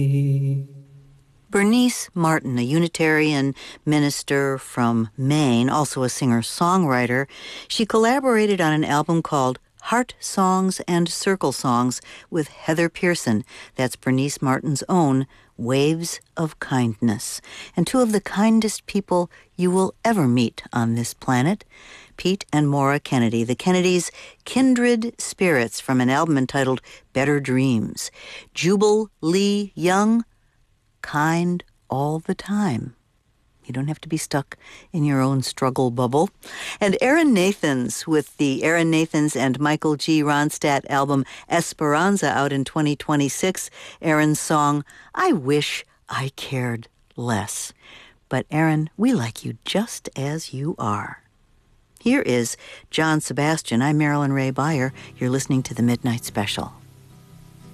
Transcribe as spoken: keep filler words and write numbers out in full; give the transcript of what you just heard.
Bernice Martin, a Unitarian minister from Maine, also a singer-songwriter, she collaborated on an album called Heart Songs and Circle Songs with Heather Pearson. That's Bernice Martin's own Waves of Kindness. And two of the kindest people you will ever meet on this planet, Pete and Maura Kennedy, the Kennedys' kindred spirits from an album entitled Better Dreams. Jubal Lee Young, kind all the time. You don't have to be stuck in your own struggle bubble. And Aaron Nathans with the Aaron Nathans and Michael G. Ronstadt album Esperanza out in twenty twenty-six. Aaron's song, I Wish I Cared Less. But Aaron, we like you just as you are. Here is John Sebastian. I'm Marilyn Ray Beyer. You're listening to the Midnight Special.